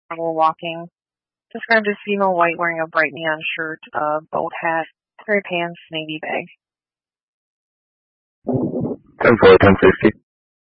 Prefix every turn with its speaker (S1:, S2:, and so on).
S1: Trouble walking. Described as female, white, wearing a bright neon shirt, boat hat, gray pants, navy bag.
S2: 10-4, 1060.